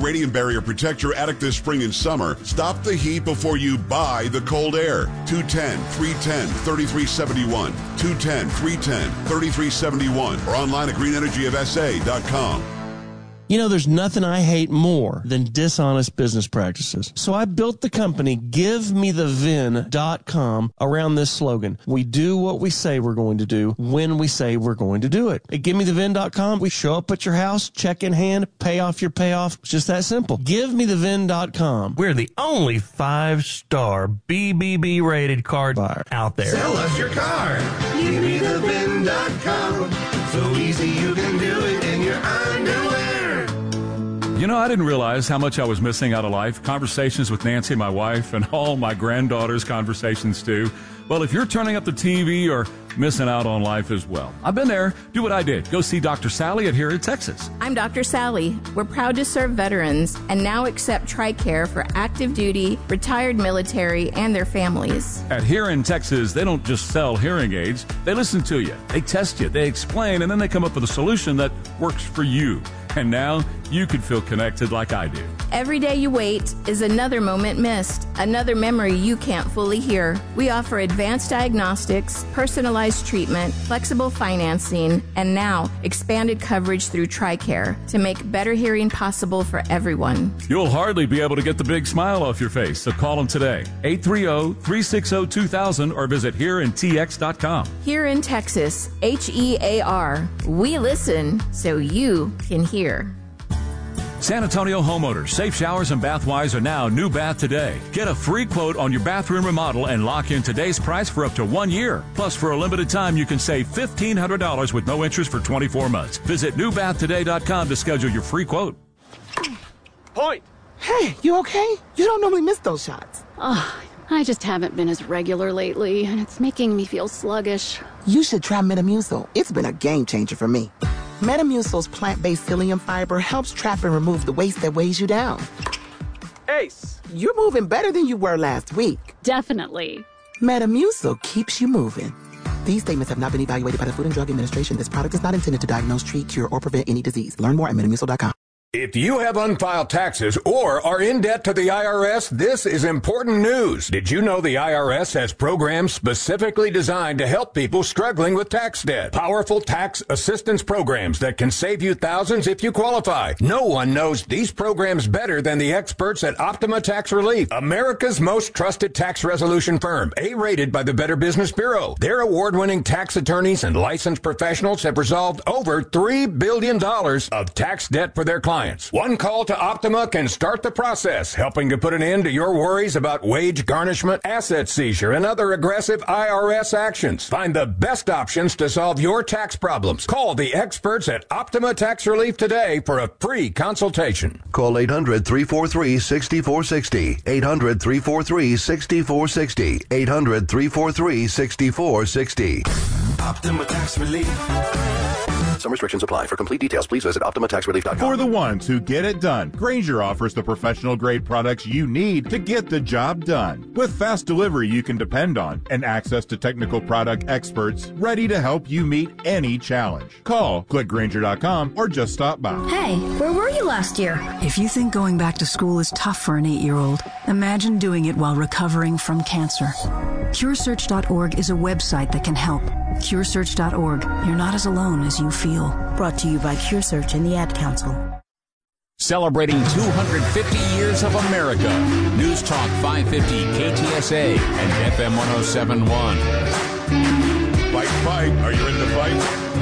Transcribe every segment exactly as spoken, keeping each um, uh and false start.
radiant barrier protect your attic this spring and summer. Stop the heat before you buy the cold air. two one zero, three one zero, three three seven one. two one zero, three one zero, three three seven one. Or online at green energy of s a dot com. You know, there's nothing I hate more than dishonest business practices. So I built the company give me the vin dot com around this slogan. We do what we say we're going to do when we say we're going to do it. At give me the vin dot com, we show up at your house, check in hand, pay off your payoff. It's just that simple. give me the vin dot com. We're the only five-star B B B rated car buyer out there. Sell us your car. give me the vin dot com. So easy you can do it in your underwear. You know, I didn't realize how much I was missing out of life. Conversations with Nancy, my wife, and all my granddaughters' conversations, too. Well, if you're turning up the T V or missing out on life as well, I've been there. Do what I did. Go see Doctor Sally at Here in Texas. I'm Doctor Sally. We're proud to serve veterans and now accept TRICARE for active duty, retired military, and their families. At Here in Texas, they don't just sell hearing aids. They listen to you. They test you. They explain, and then they come up with a solution that works for you. And now you can feel connected like I do. Every day you wait is another moment missed, another memory you can't fully hear. We offer advanced diagnostics, personalized treatment, flexible financing, and now expanded coverage through TRICARE to make better hearing possible for everyone. You'll hardly be able to get the big smile off your face, so call them today. eight three zero, three six zero, two thousand or visit here in t x dot com. Here in Texas, H E A R. We listen so you can hear. San Antonio homeowners, Safe Showers and Bathwise are now New Bath Today. Get a free quote on your bathroom remodel and lock in today's price for up to one year. Plus, for a limited time, you can save fifteen hundred dollars with no interest for twenty-four months. Visit new bath today dot com to schedule your free quote. Point! Hey, you okay? You don't normally miss those shots. Oh, I just haven't been as regular lately, and it's making me feel sluggish. You should try Metamucil. It's been a game changer for me. Metamucil's plant-based psyllium fiber helps trap and remove the waste that weighs you down. Ace! You're moving better than you were last week. Definitely. Metamucil keeps you moving. These statements have not been evaluated by the Food and Drug Administration. This product is not intended to diagnose, treat, cure, or prevent any disease. Learn more at metamucil dot com. If you have unfiled taxes or are in debt to the I R S, this is important news. Did you know the I R S has programs specifically designed to help people struggling with tax debt? Powerful tax assistance programs that can save you thousands if you qualify. No one knows these programs better than the experts at Optima Tax Relief, America's most trusted tax resolution firm, A-rated by the Better Business Bureau. Their award-winning tax attorneys and licensed professionals have resolved over three billion dollars of tax debt for their clients. One call to Optima can start the process, helping to put an end to your worries about wage garnishment, asset seizure, and other aggressive I R S actions. Find the best options to solve your tax problems. Call the experts at Optima Tax Relief today for a free consultation. Call eight hundred, three four three, six four six zero. eight hundred, three four three, six four six zero. eight hundred, three four three, six four six zero. Optima Tax Relief. Some restrictions apply. For complete details, please visit optima tax relief dot com. For the ones who get it done, Grainger offers the professional-grade products you need to get the job done. With fast delivery you can depend on and access to technical product experts ready to help you meet any challenge. Call, click Grainger dot com, or just stop by. Hey, where were you last year? If you think going back to school is tough for an eight-year-old, imagine doing it while recovering from cancer. Cure Search dot org is a website that can help. Cure Search dot org. You're not as alone as you feel. Brought to you by CureSearch and the Ad Council. Celebrating two hundred fifty years of America. News Talk five fifty K T S A and F M one oh seven point one. Fight, fight. Are you ready to fight?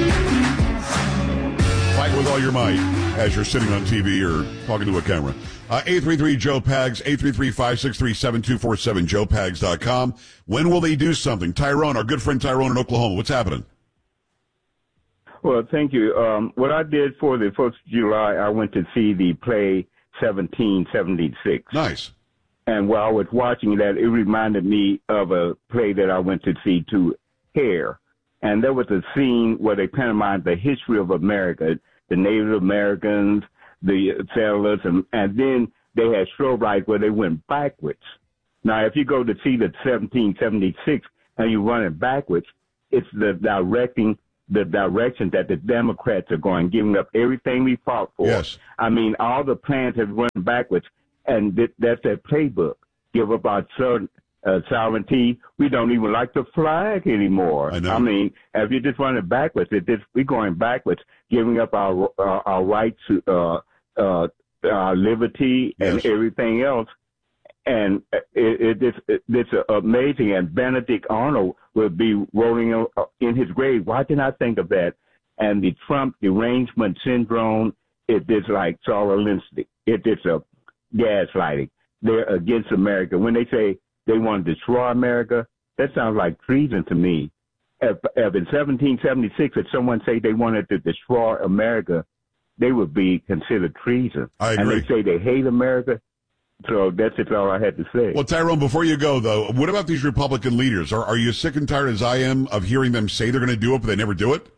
Fight with all your might as you're sitting on T V or talking to a camera. Uh, eight three three Joe Pags, eight three three, five six three, seven two four seven, joe pags dot com. When will they do something? Tyrone, our good friend Tyrone in Oklahoma, what's happening? Well, thank you. Um, what I did for the fourth of July, I went to see the play seventeen seventy-six. Nice. And while I was watching that, it reminded me of a play that I went to see, to Hair. And there was a scene where they pantomimed the history of America, the Native Americans, the settlers, and, and then they had strobe lights where they went backwards. Now, if you go to see the seventeen seventy-six and you run it backwards, it's the directing the direction that the Democrats are going, giving up everything we fought for. Yes. I mean, all the plans have run backwards, and th- that's their playbook. Give up our certain, uh, sovereignty. We don't even like the flag anymore. I know. I mean, if you're just running backwards, it just, we're going backwards, giving up our uh, our right to uh, uh, our liberty and Yes. everything else. And it, it, it's, it, it's amazing. And Benedict Arnold will be rolling in his grave. Why didn't I think of that? And the Trump derangement syndrome, it is like Saul Alinsky. It is a gaslighting. They're against America. When they say they want to destroy America, that sounds like treason to me. If, if in seventeen seventy-six, if someone say they wanted to destroy America, they would be considered treason. I agree. And they say they hate America. So that's just all I had to say. Well, Tyrone, before you go, though, what about these Republican leaders? Are, are you sick and tired, as I am, of hearing them say they're going to do it, but they never do it?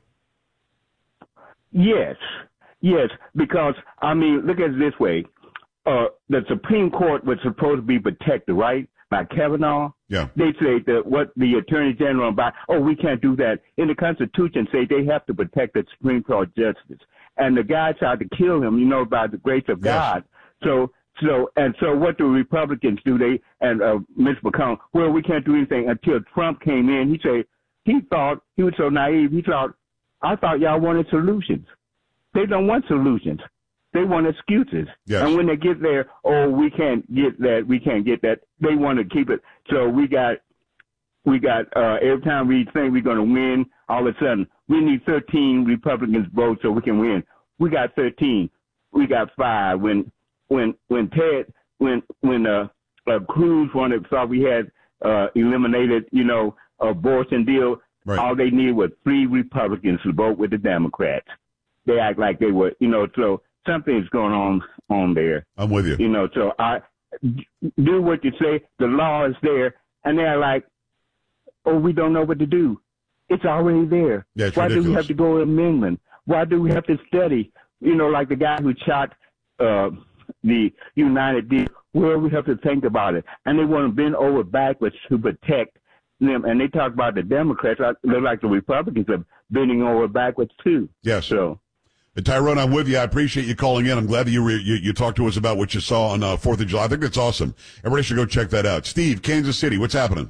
Yes. Yes. Because, I mean, look at it this way. Uh, the Supreme Court was supposed to be protected, right, by Kavanaugh? Yeah. They say that what the Attorney General about, oh, we can't do that. In the Constitution, say they have to protect the Supreme Court justice. And the guy tried to kill him, you know, by the grace of Yes. God. So, So, and so what do Republicans do? They, and, uh, Miz McConnell, well, we can't do anything until Trump came in. He said, he thought, he was so naive. He thought, I thought y'all wanted solutions. They don't want solutions. They want excuses. Yes. And when they get there, oh, we can't get that. We can't get that. They want to keep it. So we got, we got, uh, every time we think we're going to win, all of a sudden, we need thirteen Republicans vote so we can win. We got thirteen. We got five. When, When when Ted when when uh, uh Cruz wanted thought we had uh eliminated you know abortion deal, right. All they needed was three Republicans to vote with the Democrats. They act like they were you know so something's going on on there. I'm with you. You know so I do what you say. The law is there, and they're like, oh, we don't know what to do. It's already there. Yeah, it's Why ridiculous. do we have to go to amendment? Why do we have to study? You know, like the guy who shot. Uh, the United deal, well, we have to think about it. And they want to bend over backwards to protect them. And they talk about the Democrats, look like the Republicans are bending over backwards too. Yes. So, Uh, Tyrone, I'm with you. I appreciate you calling in. I'm glad that you re- you, you talked to us about what you saw on uh, fourth of July. I think that's awesome. Everybody should go check that out. Steve, Kansas City, what's happening?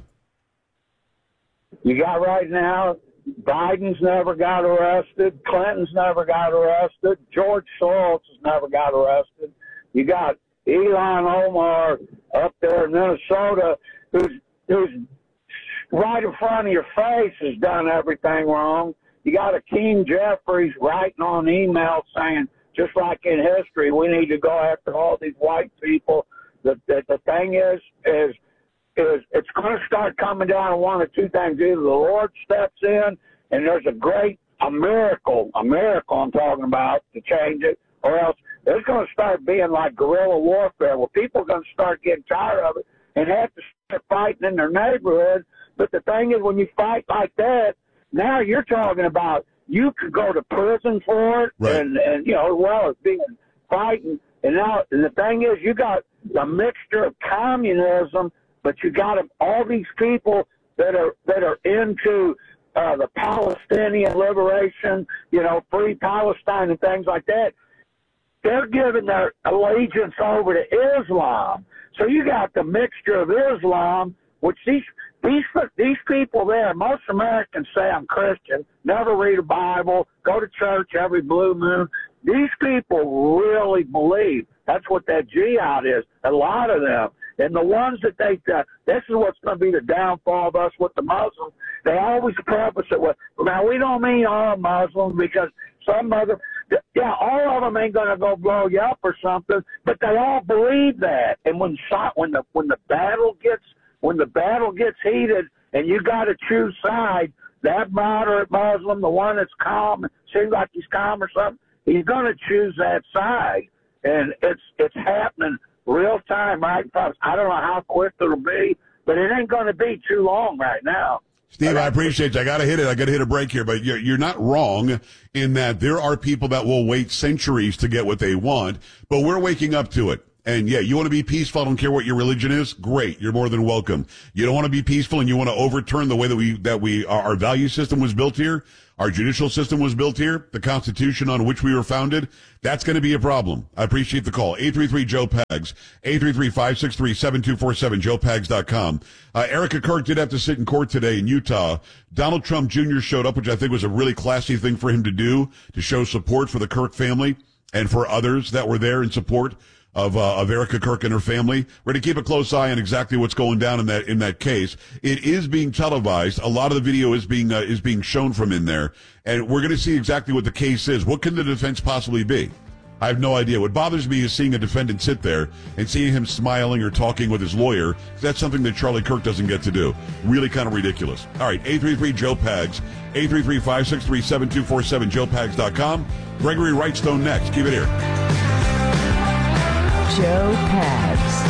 You got right now, Biden's never got arrested. Clinton's never got arrested. George Soros has never got arrested. You got Ilhan Omar up there in Minnesota who's, who's right in front of your face has done everything wrong. You got a King Jeffries writing on email saying, just like in history, we need to go after all these white people. The, the, the thing is, is, is it's going to start coming down to one of two things. Either the Lord steps in and there's a great, a miracle, a miracle I'm talking about to change it, or else there's going to start being like guerrilla warfare where people are going to start getting tired of it and have to start fighting in their neighborhood. But the thing is, when you fight like that, now you're talking about you could go to prison for it, right. and, and, you know, as well as being fighting. And now and the thing is, you got a mixture of communism, but you got all these people that are that are into uh, the Palestinian liberation, you know, free Palestine and things like that. They're giving their allegiance over to Islam. So you got the mixture of Islam, which these these these people there, most Americans say I'm Christian, never read a Bible, go to church every blue moon. These people really believe that's what that jihad is, a lot of them. And the ones that they, uh, this is what's going to be the downfall of us with the Muslims. They always preface it with, now we don't mean all Muslims because some other, yeah, all of them ain't going to go blow you up or something, but they all believe that. And when when the when the battle gets when the battle gets heated and you got to choose side, that moderate Muslim, the one that's calm, seems like he's calm or something, he's going to choose that side. And it's it's happening real time right in front of us. I don't know how quick it'll be, but it ain't going to be too long right now. Steve, I appreciate you. I got to hit it. I got to hit a break here, but you're, you're not wrong in that there are people that will wait centuries to get what they want, but we're waking up to it. And yeah, you want to be peaceful. I don't care what your religion is. Great. You're more than welcome. You don't want to be peaceful and you want to overturn the way that we, that we, our, our value system was built here. our judicial system was built here, the Constitution on which we were founded, that's going to be a problem. I appreciate the call. eight three three, Joe Pags, eight three three, five six three, seven two four seven, joe pags dot com. Uh, Erica Kirk did have to sit in court today in Utah. Donald Trump Junior showed up, which I think was a really classy thing for him to do, to show support for the Kirk family and for others that were there in support of uh, of Erica Kirk and her family. We're going to keep a close eye on exactly what's going down in that in that case. It is being televised. A lot of the video is being uh, is being shown from in there, and we're going to see exactly what the case is. What can the defense possibly be? I have no idea. What bothers me is seeing a defendant sit there and seeing him smiling or talking with his lawyer. That's something that Charlie Kirk doesn't get to do. Really kind of ridiculous. All right, eight three three, Joe Pags, eight three three, five six three, seven two four seven, joe pags dot com. Gregory Wrightstone next. Keep it here. Joe Pags.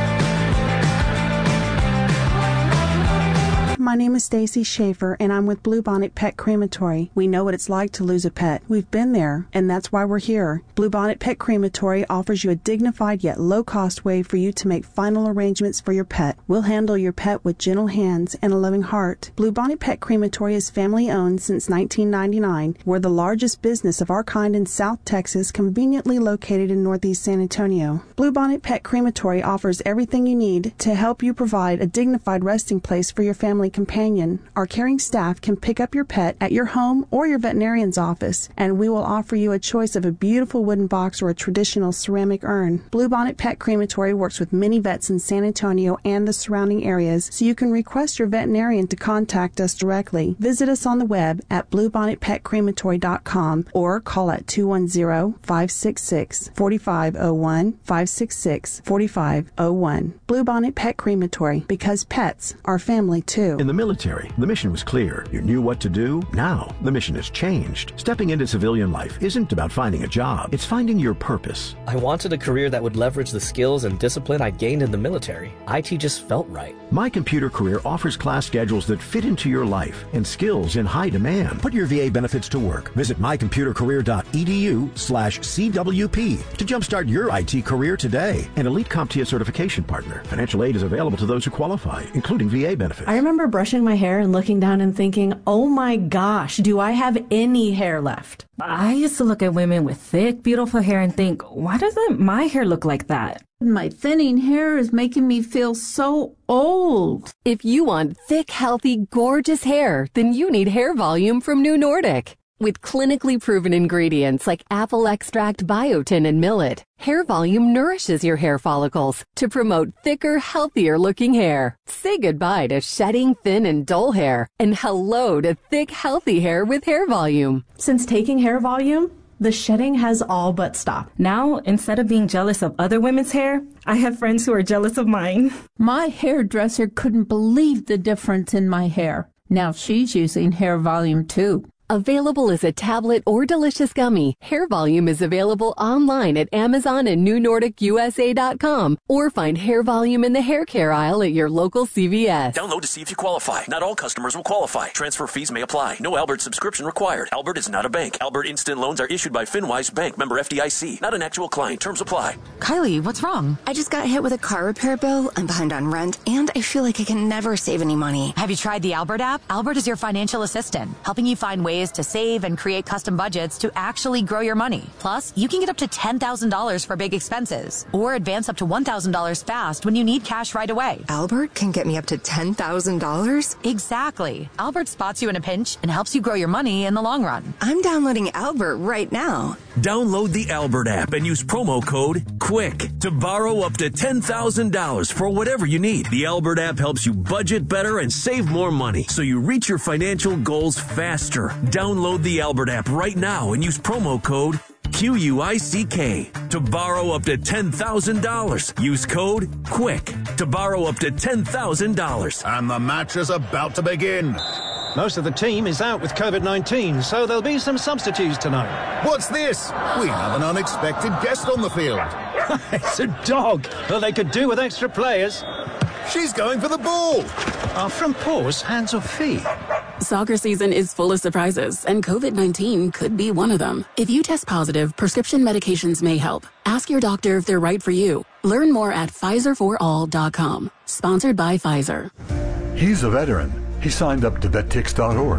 My name is Stacy Schaefer, and I'm with Bluebonnet Pet Crematory. We know what it's like to lose a pet. We've been there, and that's why we're here. Bluebonnet Pet Crematory offers you a dignified yet low-cost way for you to make final arrangements for your pet. We'll handle your pet with gentle hands and a loving heart. Bluebonnet Pet Crematory is family-owned since nineteen ninety-nine. We're the largest business of our kind in South Texas, conveniently located in Northeast San Antonio. Bluebonnet Pet Crematory offers everything you need to help you provide a dignified resting place for your family companion. Our caring staff can pick up your pet at your home or your veterinarian's office, and we will offer you a choice of a beautiful wooden box or a traditional ceramic urn. Bluebonnet Pet Crematory works with many vets in San Antonio and the surrounding areas, so you can request your veterinarian to contact us directly. Visit us on the web at bluebonnet pet crematory dot com or call at two one zero, five six six, four five zero one, five six six, four five zero one. Bluebonnet Pet Crematory, because pets are family too. In the military, the mission was clear. You knew what to do. Now, the mission has changed. Stepping into civilian life isn't about finding a job. It's finding your purpose. I wanted a career that would leverage the skills and discipline I gained in the military. I T just felt right. My Computer Career offers class schedules that fit into your life and skills in high demand. Put your V A benefits to work. Visit my computer career dot e d u slash C W P to jumpstart your I T career today. An Elite CompTIA certification partner. Financial aid is available to those who qualify, including V A benefits. I remember brushing my hair and looking down and thinking, oh my gosh, do I have any hair left? I used to look at women with thick, beautiful hair and think, why doesn't my hair look like that? My thinning hair is making me feel so old. If you want thick, healthy, gorgeous hair, then you need Hair Volume from New Nordic. With clinically proven ingredients like apple extract, biotin, and millet, Hair Volume nourishes your hair follicles to promote thicker, healthier-looking hair. Say goodbye to shedding, thin, and dull hair, and hello to thick, healthy hair with Hair Volume. Since taking Hair Volume, the shedding has all but stopped. Now, instead of being jealous of other women's hair, I have friends who are jealous of mine. My hairdresser couldn't believe the difference in my hair. Now she's using Hair Volume too. Available as a tablet or delicious gummy, Hair Volume is available online at Amazon and new nordic u s a dot com, or find Hair Volume in the hair care aisle at your local C V S. Download to see if you qualify. Not all customers will qualify. Transfer fees may apply. No Albert subscription required. Albert is not a bank. Albert Instant Loans are issued by FinWise Bank, member F D I C. Not an actual client. Terms apply. Kylie, what's wrong? I just got hit with a car repair bill. I'm behind on rent, and I feel like I can never save any money. Have you tried the Albert app? Albert is your financial assistant, helping you find ways to save and create custom budgets to actually grow your money. Plus, you can get up to ten thousand dollars for big expenses, or advance up to one thousand dollars fast when you need cash right away. Albert can get me up to ten thousand dollars? Exactly. Albert spots you in a pinch and helps you grow your money in the long run. I'm downloading Albert right now. Download the Albert app and use promo code QUICK to borrow up to ten thousand dollars for whatever you need. The Albert app helps you budget better and save more money so you reach your financial goals faster. Download the Albert app right now and use promo code Q U I C K to borrow up to ten thousand dollars. Use code QUICK to borrow up to ten thousand dollars. And the match is about to begin. Most of the team is out with COVID nineteen, so there'll be some substitutes tonight. What's this? We have an unexpected guest on the field. It's a dog. Well, they could do with extra players. She's going for the ball. Are from paws, hands or feet? Soccer season is full of surprises, and COVID nineteen could be one of them. If you test positive, prescription medications may help. Ask your doctor if they're right for you. Learn more at Pfizer for all dot com. Sponsored by Pfizer. He's a veteran. He signed up to vet tix dot org.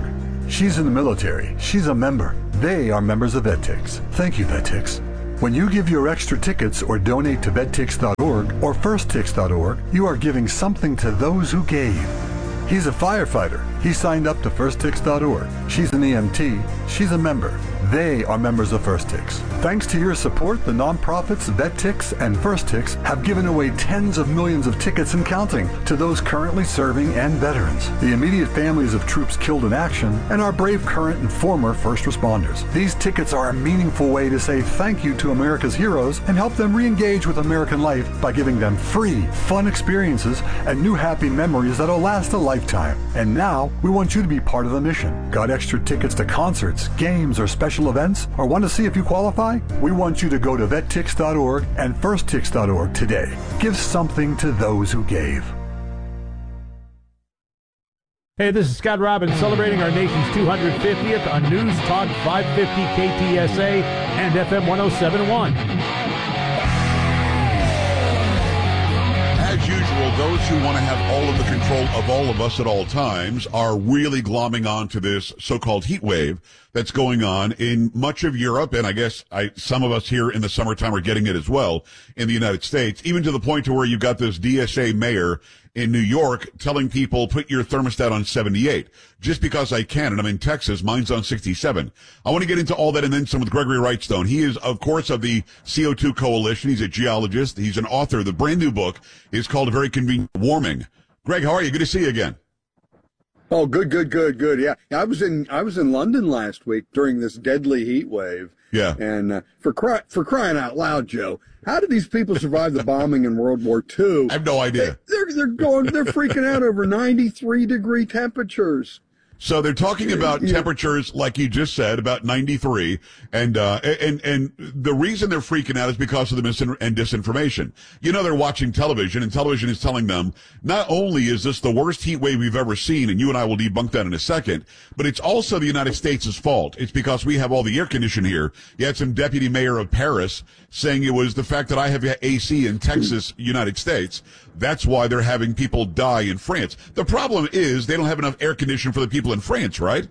She's in the military. She's a member. They are members of VetTix. Thank you, VetTix. When you give your extra tickets or donate to vet tix dot org or first tix dot org, you are giving something to those who gave. He's a firefighter. He signed up to first tix dot org. She's an E M T. She's a member. They are members of FirstTix. Thanks to your support, the nonprofits VetTix and FirstTix have given away tens of millions of tickets and counting to those currently serving and veterans, the immediate families of troops killed in action, and our brave current and former first responders. These tickets are a meaningful way to say thank you to America's heroes and help them re-engage with American life by giving them free, fun experiences and new happy memories that'll last a lifetime. And now, we want you to be part of the mission. Got extra tickets to concerts, games, or special events, or want to see if you qualify? We want you to go to vet tix dot org and first tix dot org today. Give something to those who gave. Hey, this is Scott Robbins celebrating our nation's two hundred fiftieth on News Talk five fifty K T S A and F M one oh seven point one. As usual, those who want to have all of the control of all of us at all times are really glomming onto this so-called heat wave that's going on in much of Europe, and I guess I, some of us here in the summertime are getting it as well in the United States, even to the point to where you've got this D S A mayor in New York telling people, put your thermostat on seventy-eight. Just because I can, and I'm in Texas, mine's on sixty-seven. I want to get into all that and then some with Gregory Wrightstone. He is, of course, of the C O two Coalition. He's a geologist. He's an author. The brand new book is called A Very Convenient Warming. Greg, how are you? Good to see you again. Oh, good, good, good, good. Yeah, I was in I was in London last week during this deadly heat wave. Yeah. And uh, for cry, for crying out loud, Joe, how did these people survive the bombing in World War Two? I have no idea. They, they're they're going they're freaking out over ninety-three degree temperatures. So they're talking about yeah. temperatures, like you just said, about ninety-three, and uh, and and the reason they're freaking out is because of the mis- and disinformation. You know, they're watching television, and television is telling them not only is this the worst heat wave we've ever seen, and you and I will debunk that in a second, but it's also the United States' fault. It's because we have all the air conditioning here. You had some deputy mayor of Paris saying it was the fact that I have A C in Texas, United States. That's why they're having people die in France. The problem is they don't have enough air conditioning for the people in France, right?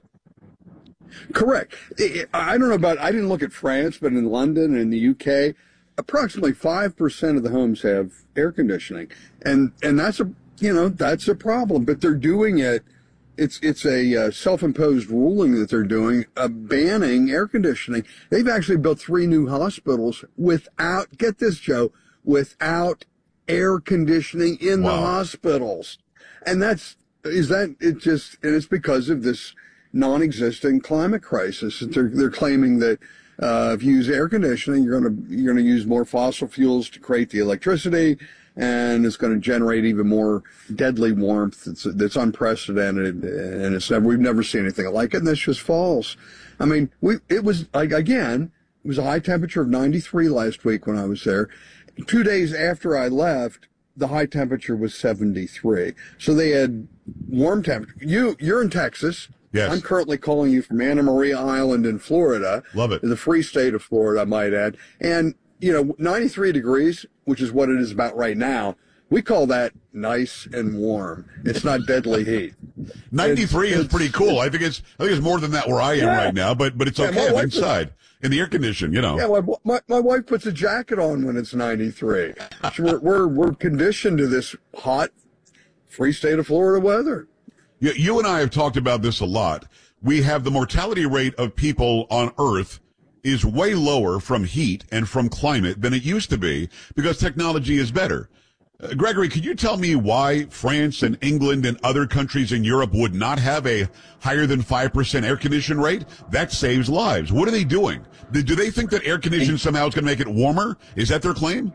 Correct. I don't know about, I didn't look at France, but in London and in the U K, approximately five percent of the homes have air conditioning. And, and that's a, you know, that's a problem, but they're doing it. It's, it's a uh, self-imposed ruling that they're doing, uh, banning air conditioning. They've actually built three new hospitals without, get this, Joe, without air conditioning in wow. the hospitals. And that's, is that, it just, and it's because of this non-existent climate crisis. They're, they're claiming that, uh, if you use air conditioning, you're going to, you're going to use more fossil fuels to create the electricity, and it's going to generate even more deadly warmth. That's, that's unprecedented, and it's never, we've never seen anything like it, and that's just false. I mean, we, it was, like, again, it was a high temperature of ninety-three last week when I was there. Two days after I left, the high temperature was seventy-three. So they had warm temperature. You, you're in Texas. Yes. I'm currently calling you from Anna Maria Island in Florida. Love it. The free state of Florida, I might add. And, you know, ninety-three degrees, which is what it is about right now, we call that nice and warm. It's not deadly heat. ninety-three it's, is pretty cool. I think it's I think it's more than that where I am yeah. right now, but but it's yeah, okay. I'm inside. In the air condition, you know. Yeah, my, my, my wife puts a jacket on when it's ninety-three. So we're, we're, we're conditioned to this hot, free state of Florida weather. You, you and I have talked about this a lot. We have the mortality rate of people on Earth is way lower from heat and from climate than it used to be because technology is better. Uh, Gregory, could you tell me why France and England and other countries in Europe would not have a higher than five percent air condition rate? That saves lives. What are they doing? Do, do they think that air conditioning somehow is going to make it warmer? Is that their claim?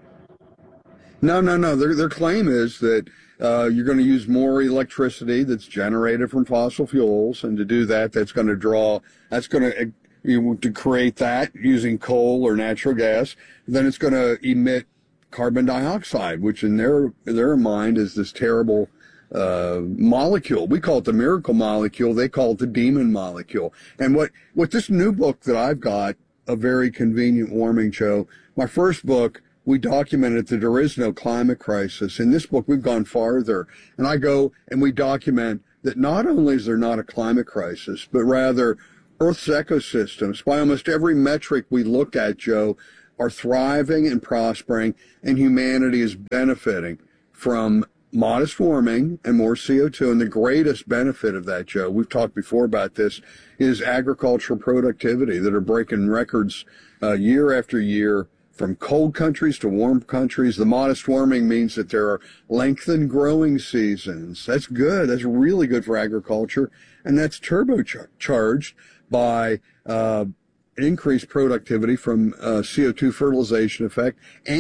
No, no, no. Their, their claim is that uh, you're going to use more electricity that's generated from fossil fuels, and to do that, that's going to draw, that's going to, you know, to create that using coal or natural gas, then it's going to emit carbon dioxide, which in their their mind is this terrible uh, molecule. We call it the miracle molecule. They call it the demon molecule. And what, what this new book that I've got, A Very Convenient Warming, Show, my first book, we documented that there is no climate crisis. In this book, we've gone farther. And I go and we document that not only is there not a climate crisis, but rather Earth's ecosystems, by almost every metric we look at, Joe, are thriving and prospering, and humanity is benefiting from modest warming and more C O two. And the greatest benefit of that, Joe, we've talked before about this, is agricultural productivity that are breaking records uh, year after year, from cold countries to warm countries. The modest warming means that there are lengthened growing seasons. That's good. That's really good for agriculture. And that's turbocharged by uh, increased productivity from uh, C O two fertilization effect.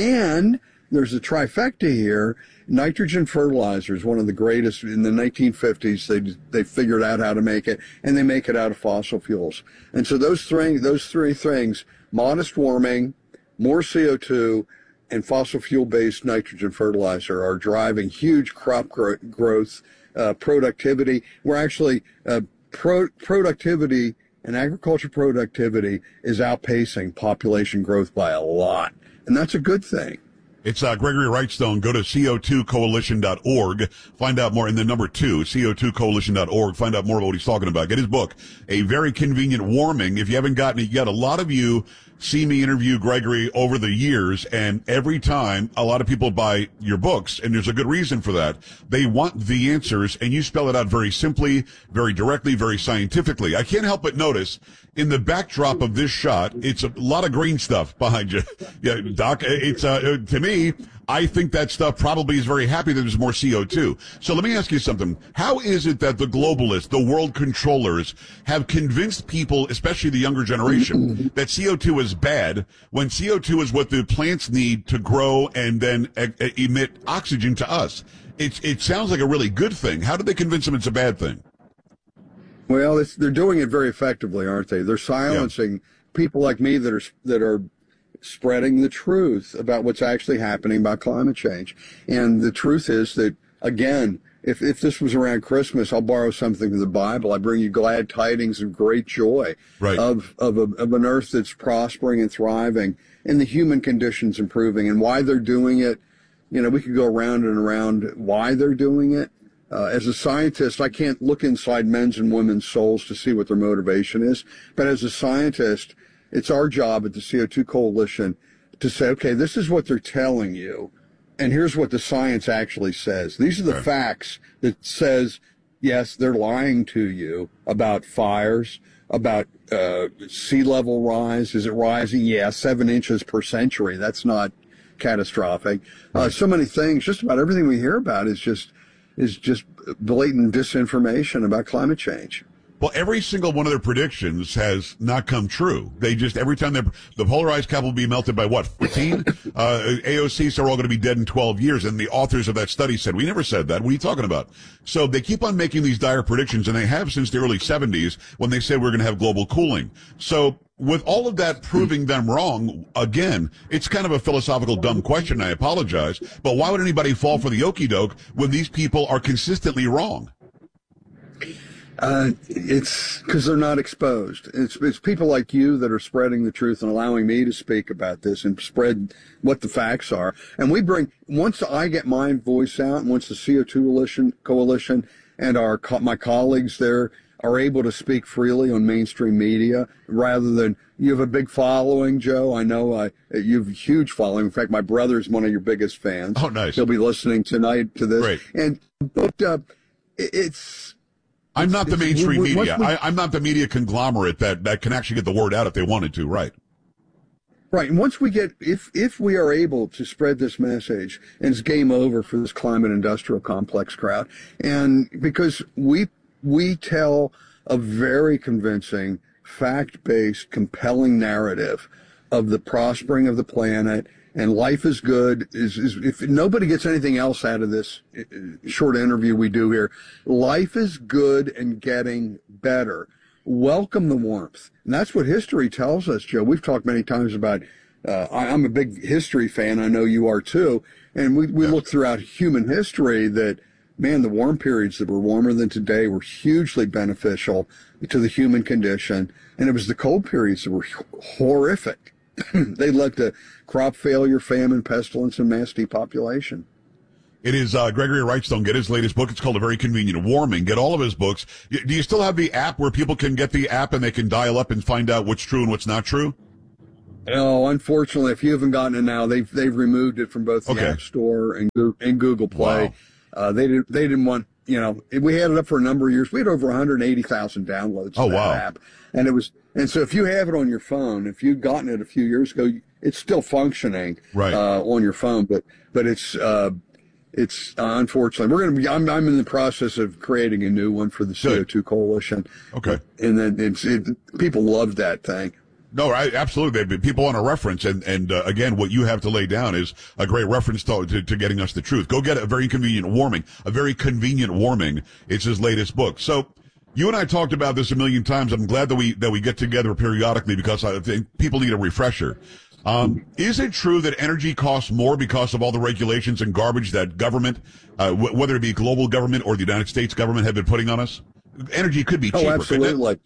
And there's a trifecta here. Nitrogen fertilizer is one of the greatest. In the nineteen fifties, they they figured out how to make it, and they make it out of fossil fuels. And so those three, those three things, modest warming, more C O two, and fossil fuel-based nitrogen fertilizer, are driving huge crop gro- growth, uh, productivity. We're actually, uh, pro- productivity and agriculture productivity is outpacing population growth by a lot. And that's a good thing. It's uh, Gregory Wrightstone. Go to C O two coalition dot org. Find out more. And the number two, C O two coalition dot org. Find out more about what he's talking about. Get his book, A Very Convenient Warming. If you haven't gotten it yet, a lot of you see me interview Gregory over the years, and every time a lot of people buy your books, and there's a good reason for that. They want the answers, and you spell it out very simply, very directly, very scientifically. I can't help but notice in the backdrop of this shot, it's a lot of green stuff behind you. Yeah, Doc, it's, uh, to me, I think that stuff probably is very happy that there's more C O two. So let me ask you something. How is it that the globalists, the world controllers, have convinced people, especially the younger generation, that C O two is bad when C O two is what the plants need to grow and then e- emit oxygen to us? It, it sounds like a really good thing. How did they convince them it's a bad thing? Well, it's, they're doing it very effectively, aren't they? They're silencing yeah. people like me that are that are spreading the truth about what's actually happening about climate change. And the truth is that, again, if if this was around Christmas, I'll borrow something from the Bible. I bring you glad tidings of great joy right. of of, a, of an earth that's prospering and thriving, and the human conditions improving. And why they're doing it, you know, we could go around and around why they're doing it. Uh, as a scientist, I can't look inside men's and women's souls to see what their motivation is. But as a scientist, it's our job at the C O two Coalition to say, okay, this is what they're telling you, and here's what the science actually says. These are the right. facts that says, yes, they're lying to you about fires, about uh, sea level rise. Is it rising? Yeah, seven inches per century. That's not catastrophic. Right. Uh, so many things, just about everything we hear about is just is just blatant disinformation about climate change. Well, every single one of their predictions has not come true. They just, every time they're, the polarized cap will be melted by what, fourteen? uh, A O C said we're all going to be dead in twelve years, and the authors of that study said, we never said that. What are you talking about? So they keep on making these dire predictions, and they have since the early seventies when they said we're going to have global cooling. So with all of that proving them wrong, again, it's kind of a philosophical dumb question, I apologize, but why would anybody fall for the okie doke when these people are consistently wrong? Uh, it's because they're not exposed. It's, it's people like you that are spreading the truth and allowing me to speak about this and spread what the facts are. And we bring, once I get my voice out, and once the C O two coalition, coalition and our my colleagues there are able to speak freely on mainstream media, rather than, you have a big following, Joe. I know uh, you have a huge following. In fact, my brother's one of your biggest fans. Oh, nice. He'll be listening tonight to this. Great. And but uh, it's. I'm not the mainstream we, media. We, I, I'm not the media conglomerate that, that can actually get the word out if they wanted to, right? Right. And once we get, if if we are able to spread this message, and it's game over for this climate industrial complex crowd. And because we we tell a very convincing, fact-based, compelling narrative of the prospering of the planet, and life is good. Is, is if nobody gets anything else out of this short interview we do here, life is good and getting better. Welcome the warmth. And that's what history tells us, Joe. We've talked many times about, uh, I, I'm a big history fan. I know you are too. And we, we yeah. look throughout human history that, man, the warm periods that were warmer than today were hugely beneficial to the human condition. And it was the cold periods that were horrific. They led to crop failure, famine, pestilence, and mass depopulation. It is uh, Gregory Wrightstone. Get his latest book. It's called A Very Convenient Warming. Get all of his books. Do you still have the app where people can get the app and they can dial up and find out what's true and what's not true? No, unfortunately, if you haven't gotten it now, they've they've removed it from both the Okay. App Store and Goo- and Google Play. Wow. Uh, they didn't they didn't want you know we had it up for a number of years. We had over one hundred eighty thousand downloads. Oh, of that wow. app, and it was and so if you have it on your phone, if you'd gotten it a few years ago, it's still functioning Right. uh, on your phone, but but it's. Uh, It's uh, unfortunately we're going to be. I'm I'm in the process of creating a new one for the C O two Coalition. Okay, and then it's it, people love that thing. No, I, absolutely. They- People want a reference, and and uh, again, what you have to lay down is a great reference to, to to getting us the truth. Go get A Very Convenient Warming. A Very Convenient Warming. It's his latest book. So. You and I talked about this a million times. I'm glad that we that we get together periodically because I think people need a refresher. Um, is it true that energy costs more because of all the regulations and garbage that government, uh, w- whether it be global government or the United States government, have been putting on us? Energy could be cheaper. Oh, couldn't it? absolutely.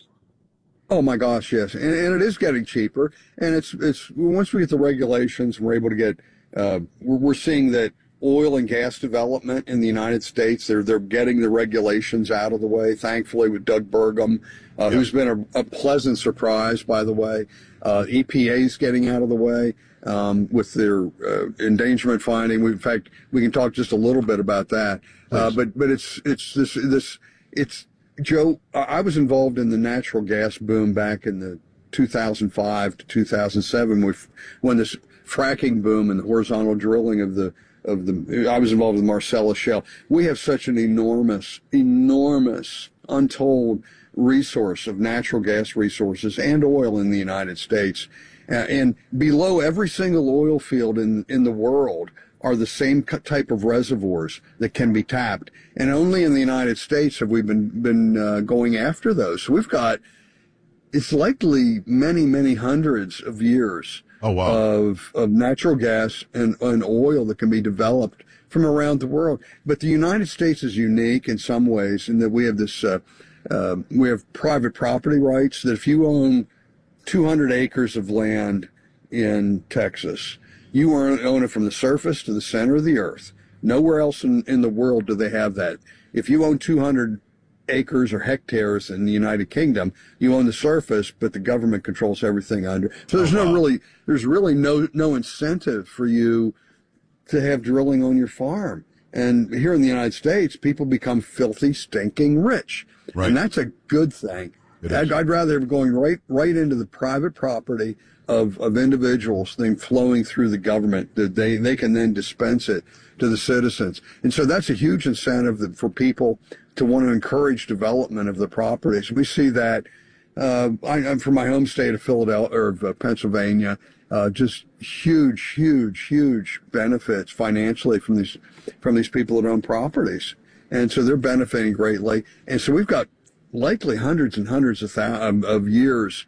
Oh my gosh, yes, and, and it is getting cheaper. And it's it's once we get the regulations, we're able to get. Uh, we're, we're seeing that oil and gas development in the United States, they're they're getting the regulations out of the way. Thankfully, with Doug Burgum, uh, who's been a, a pleasant surprise, by the way. Uh, E P A's getting out of the way um, with their uh, endangerment finding. We, in fact, we can talk just a little bit about that. Uh, but but it's it's this this it's Joe. I was involved in the natural gas boom back in the two thousand five to two thousand seven, with when this fracking boom and the horizontal drilling of the of the. I was involved with Marcellus Shale. We have such an enormous, enormous, untold resource of natural gas resources and oil in the United States. Uh, and below every single oil field in, in the world are the same type of reservoirs that can be tapped. And only in the United States have we been, been uh, going after those. So we've got, it's likely many, many hundreds of years oh, wow. of, of natural gas and, and oil that can be developed from around the world. But the United States is unique in some ways in that we have this, uh, Uh, we have private property rights that if you own two hundred acres of land in Texas, you own it from the surface to the center of the earth. Nowhere else in, in the world do they have that. If you own two hundred acres or hectares in the United Kingdom, you own the surface, but the government controls everything under. So there's no really, there's really no, no incentive for you to have drilling on your farm. And here in the United States, people become filthy, stinking rich. Right. And that's a good thing. I'd, I'd rather have going right right into the private property of, of individuals than flowing through the government. That they, they can then dispense it to the citizens. And so that's a huge incentive that, for people to want to encourage development of the properties. We see that uh, I, I'm from my home state of Philadelphia or of uh, Pennsylvania. Uh, just huge, huge, huge benefits financially from these from these people that own properties. And so they're benefiting greatly. And so we've got likely hundreds and hundreds of, thou- of years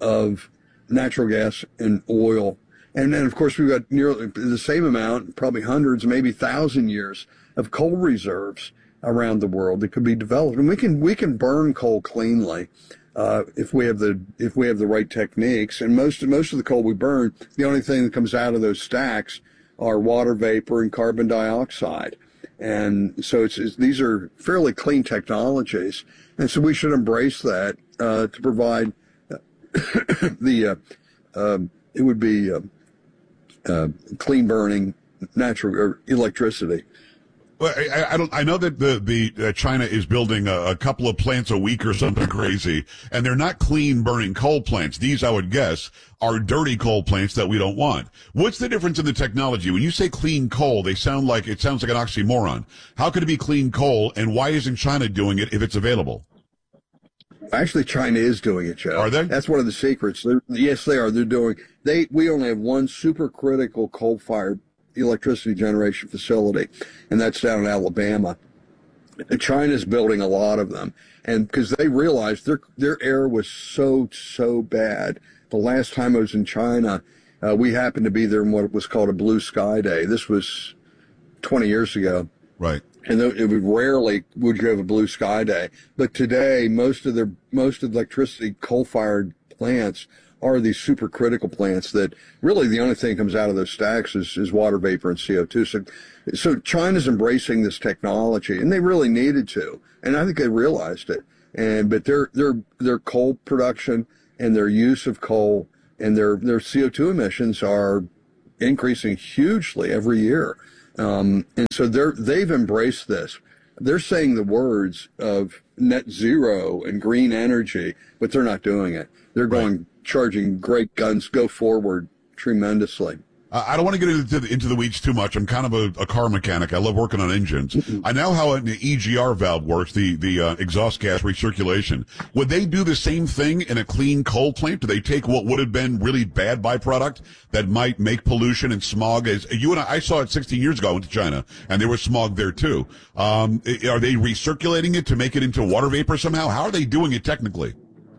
of natural gas and oil. And then, of course, we've got nearly the same amount, probably hundreds, maybe thousand years of coal reserves around the world that could be developed. And we can we can burn coal cleanly uh, if we have the if we have the right techniques. And most most of the coal we burn, the only thing that comes out of those stacks are water vapor and carbon dioxide. And so it's, it's these are fairly clean technologies, and so we should embrace that uh, to provide uh, the uh, uh, it would be uh, uh, clean burning natural or electricity. Well, I, I don't. I know that the the uh, China is building a, a couple of plants a week or something crazy, and they're not clean burning coal plants. These, I would guess, are dirty coal plants that we don't want. What's the difference in the technology? When you say clean coal, they sound like it sounds like an oxymoron. How could it be clean coal, and why isn't China doing it if it's available? Actually, China is doing it, Joe. Are they? That's one of the secrets. They're, yes, they are. They're doing. They. We only have one supercritical coal-fired electricity generation facility, and that's down in Alabama. China's building a lot of them, and because they realized their their air was so so bad. The last time I was in China, uh, we happened to be there in what was called a blue sky day. This was twenty years ago, right? And it would rarely would you have a blue sky day, but today most of their most of the electricity coal fired plants are these supercritical plants that really the only thing that comes out of those stacks is, is water vapor and C O two. So, so China's embracing this technology, and they really needed to, and I think they realized it. And but their their their coal production and their use of coal and their their C O two emissions are increasing hugely every year, um, and so they're they've embraced this. They're saying the words of net zero and green energy, but they're not doing it. They're going right. charging great guns, go forward tremendously. Uh, I don't want to get into the, into the weeds too much. I'm kind of a, a car mechanic. I love working on engines. Mm-hmm. I know how an E G R valve works, the, the uh, exhaust gas recirculation. Would they do the same thing in a clean coal plant? Do they take what would have been really bad byproduct that might make pollution and smog? As you and I, I saw it sixteen years ago. I went to China, and there was smog there too. Um, are they recirculating it to make it into water vapor somehow? How are they doing it technically?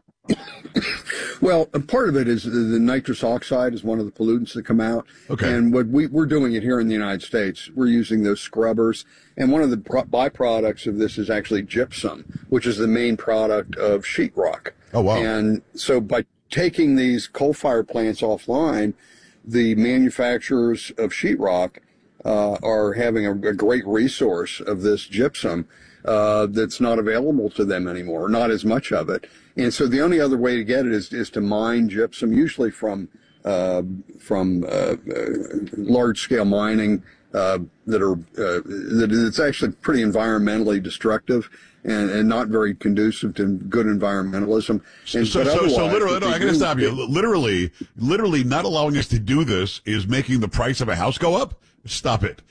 Well, a part of it is the nitrous oxide is one of the pollutants that come out. Okay. And what we, we're doing it here in the United States. We're using those scrubbers. And one of the pro- byproducts of this is actually gypsum, which is the main product of sheetrock. Oh, wow. And so by taking these coal-fired plants offline, the manufacturers of sheetrock uh, are having a, a great resource of this gypsum uh, that's not available to them anymore, not as much of it. And so the only other way to get it is, is to mine gypsum, usually from uh, from uh, uh, large-scale mining uh, that are uh, that it's actually pretty environmentally destructive and, and not very conducive to good environmentalism. And, so, so, so literally, no, I got to stop you. Literally, literally, not allowing us to do this is making the price of a house go up. Stop it.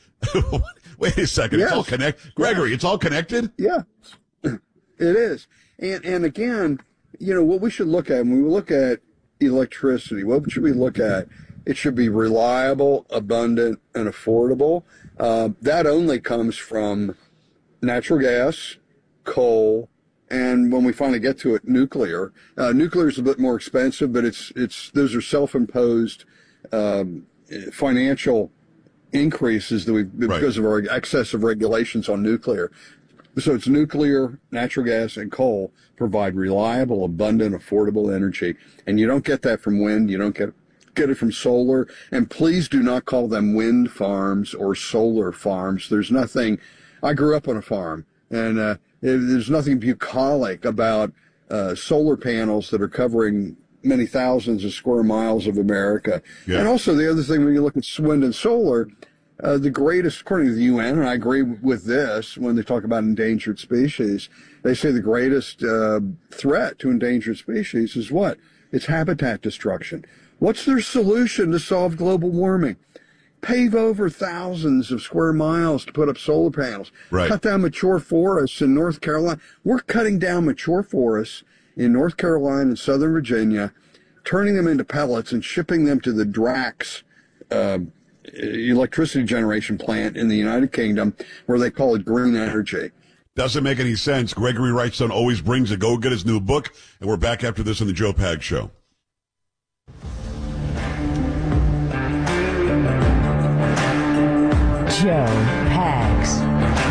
Wait a second. Yes. It's all connected. Gregory, it's all connected? Yeah, it is. And and again, you know, what we should look at when we look at electricity, what should we look at? It should be reliable, abundant, and affordable. Uh, that only comes from natural gas, coal, and when we finally get to it, nuclear. Uh, nuclear is a bit more expensive, but it's it's those are self-imposed um, financial increases that we because right. of our excessive regulations on nuclear. So it's nuclear, natural gas, and coal provide reliable, abundant, affordable energy. And you don't get that from wind. You don't get get it from solar. And please do not call them wind farms or solar farms. There's nothing. I grew up on a farm, and uh, there's nothing bucolic about uh, solar panels that are covering many thousands of square miles of America. Yeah. And also the other thing, when you look at wind and solar, Uh, the greatest, according to the U N, and I agree with this when they talk about endangered species, they say the greatest uh, threat to endangered species is what? It's habitat destruction. What's their solution to solve global warming? Pave over thousands of square miles to put up solar panels. Right. Cut down mature forests in North Carolina. We're cutting down mature forests in North Carolina and Southern Virginia, turning them into pellets and shipping them to the Drax uh electricity generation plant in the United Kingdom, where they call it green energy. Doesn't make any sense. Gregory Wrightstone always brings it. Go get his new book, and we're back after this on the Joe Pags Show. Joe Pags.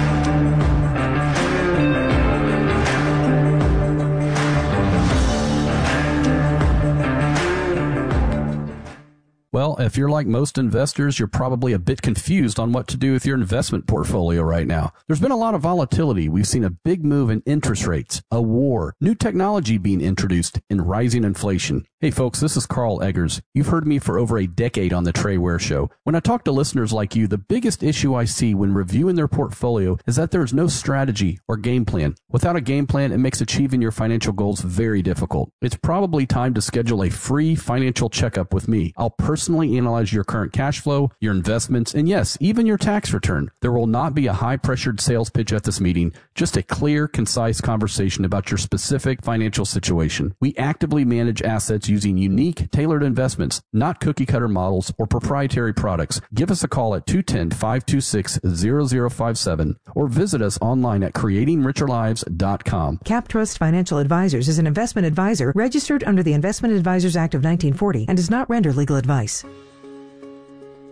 Well, if you're like most investors, you're probably a bit confused on what to do with your investment portfolio right now. There's been a lot of volatility. We've seen a big move in interest rates, a war, new technology being introduced, and rising inflation. Hey folks, this is Carl Eggers. You've heard me for over a decade on the Trey Ware Show. When I talk to listeners like you, the biggest issue I see when reviewing their portfolio is that there is no strategy or game plan. Without a game plan, it makes achieving your financial goals very difficult. It's probably time to schedule a free financial checkup with me. I'll personally analyze your current cash flow, your investments, and yes, even your tax return. There will not be a high-pressured sales pitch at this meeting, just a clear, concise conversation about your specific financial situation. We actively manage assets using unique, tailored investments, not cookie-cutter models or proprietary products. Give us a call at two one zero, five two six, zero zero five seven or visit us online at creating richer lives dot com. CapTrust Financial Advisors is an investment advisor registered under the Investment Advisors Act of nineteen forty and does not render legal advice.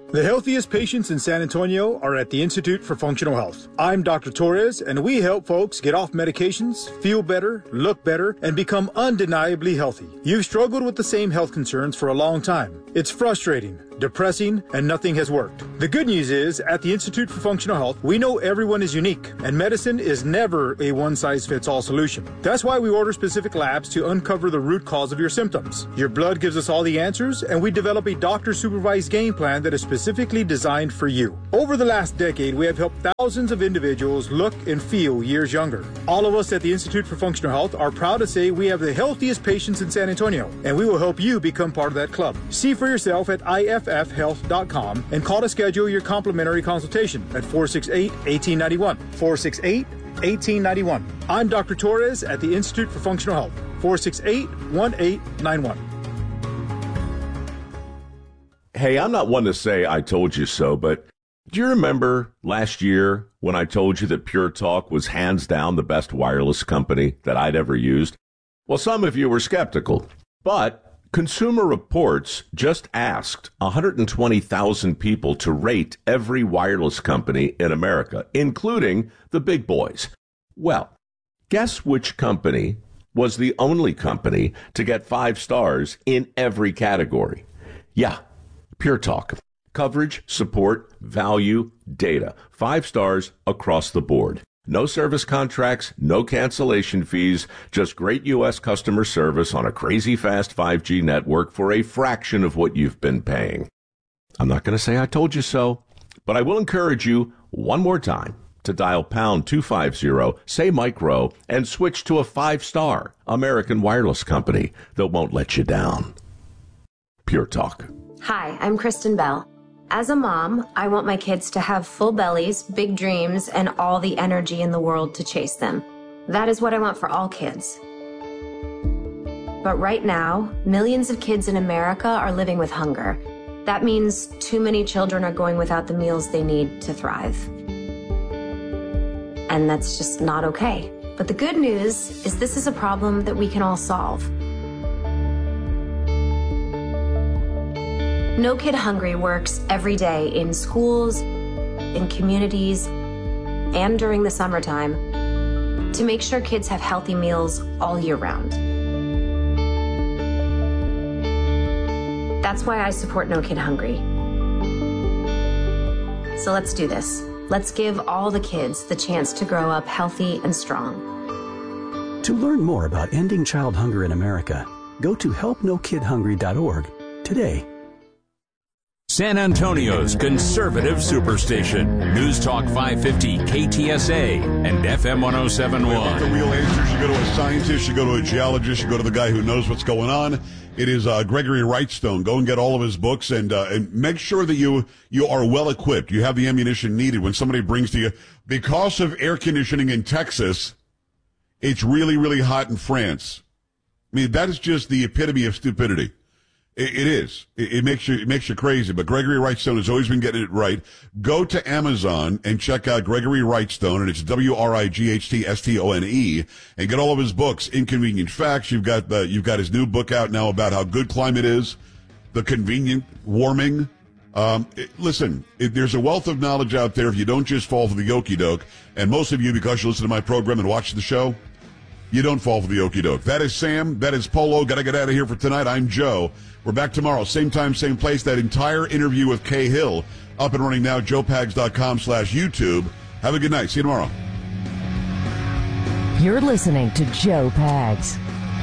The healthiest patients in San Antonio are at the Institute for Functional Health. I'm Doctor Torres, and we help folks get off medications, feel better, look better, and become undeniably healthy. You've struggled with the same health concerns for a long time. It's frustrating, depressing, and nothing has worked. The good news is, at the Institute for Functional Health, we know everyone is unique, and medicine is never a one-size-fits-all solution. That's why we order specific labs to uncover the root cause of your symptoms. Your blood gives us all the answers, and we develop a doctor-supervised game plan that is specifically designed for you. Over the last decade, we have helped thousands of individuals look and feel years younger. All of us at the Institute for Functional Health are proud to say we have the healthiest patients in San Antonio, and we will help you become part of that club. See for yourself at I F F health dot com and call to schedule your complimentary consultation at four six eight, one eight nine one. four six eight, one eight nine one. I'm Doctor Torres at the Institute for Functional Health. four six eight, one eight nine one. Hey, I'm not one to say I told you so, but do you remember last year when I told you that Pure Talk was hands down the best wireless company that I'd ever used? Well, some of you were skeptical, but Consumer Reports just asked one hundred twenty thousand people to rate every wireless company in America, including the big boys. Well, guess which company was the only company to get five stars in every category? Yeah, Pure Talk. Coverage, support, value, data. Five stars across the board. No service contracts, no cancellation fees, just great U S customer service on a crazy fast five G network for a fraction of what you've been paying. I'm not going to say I told you so, but I will encourage you one more time to dial pound two fifty, say micro, and switch to a five-star American wireless company that won't let you down. Pure Talk. Hi, I'm Kristen Bell. As a mom, I want my kids to have full bellies, big dreams, and all the energy in the world to chase them. That is what I want for all kids. But right now, millions of kids in America are living with hunger. That means too many children are going without the meals they need to thrive. And that's just not okay. But the good news is this is a problem that we can all solve. No Kid Hungry works every day in schools, in communities, and during the summertime to make sure kids have healthy meals all year round. That's why I support No Kid Hungry. So let's do this. Let's give all the kids the chance to grow up healthy and strong. To learn more about ending child hunger in America, go to help no kid hungry dot org today. San Antonio's conservative superstation. News Talk five fifty K T S A and F M one oh seven point one. The real answers. You go to a scientist, you go to a geologist, you go to the guy who knows what's going on. It is uh, Gregory Wrightstone. Go and get all of his books and uh, and make sure that you you are well equipped. You have the ammunition needed when somebody brings to you. Because of air conditioning in Texas, it's really, really hot in France. I mean, that is just the epitome of stupidity. It is. It makes you, it makes you crazy. But Gregory Wrightstone has always been getting it right. Go to Amazon and check out Gregory Wrightstone, and it's W R I G H T S T O N E, and get all of his books. Inconvenient Facts. You've got the, you've got his new book out now about how good climate is, the convenient warming. Um, it, listen, it, there's a wealth of knowledge out there if you don't just fall for the okie doke. And most of you, because you listen to my program and watch the show, you don't fall for the okie doke. That is Sam. That is Polo. Got to get out of here for tonight. I'm Joe. We're back tomorrow, same time, same place. That entire interview with Kay Hill up and running now, joe pags dot com slash YouTube. Have a good night. See you tomorrow. You're listening to Joe Pags.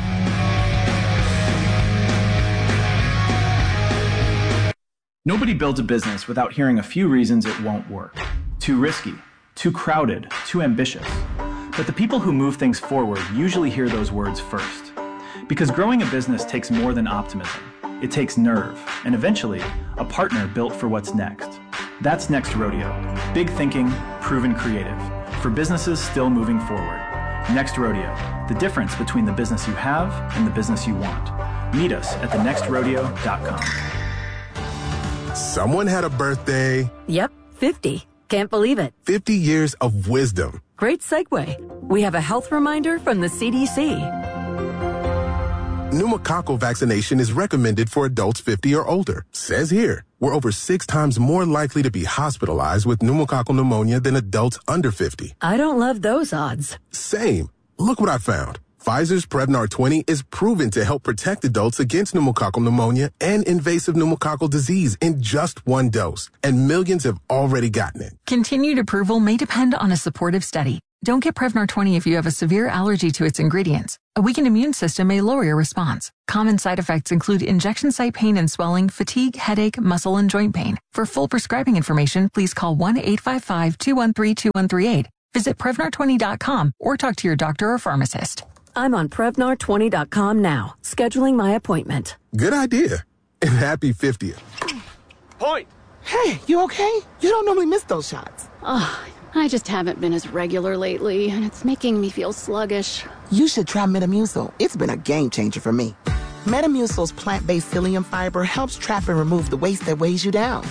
Nobody builds a business without hearing a few reasons it won't work. Too risky, too crowded, too ambitious. But the people who move things forward usually hear those words first. Because growing a business takes more than optimism. It takes nerve, and eventually, a partner built for what's next. That's Next Rodeo. Big thinking, proven creative. For businesses still moving forward. Next Rodeo. The difference between the business you have and the business you want. Meet us at the next rodeo dot com. Someone had a birthday. Yep, fifty. Can't believe it. fifty years of wisdom. Great segue. We have a health reminder from the C D C. pneumococcal vaccination is recommended for adults fifty or older. Says here, we're over six times more likely to be hospitalized with pneumococcal pneumonia than adults under fifty. I don't love those odds. Same. Look what I found. Pfizer's Prevnar twenty is proven to help protect adults against pneumococcal pneumonia and invasive pneumococcal disease in just one dose. And millions have already gotten it. Continued approval may depend on a supportive study. Don't get Prevnar twenty if you have a severe allergy to its ingredients. A weakened immune system may lower your response. Common side effects include injection site pain and swelling, fatigue, headache, muscle, and joint pain. For full prescribing information, please call one eight five five, two one three, two one three eight. Visit Prevnar twenty dot com or talk to your doctor or pharmacist. I'm on Prevnar twenty dot com now, scheduling my appointment. Good idea. And happy fiftieth. Point! Hey, you okay? You don't normally miss those shots. Oh, I just haven't been as regular lately, and it's making me feel sluggish. You should try Metamucil. It's been a game changer for me. Metamucil's plant-based psyllium fiber helps trap and remove the waste that weighs you down.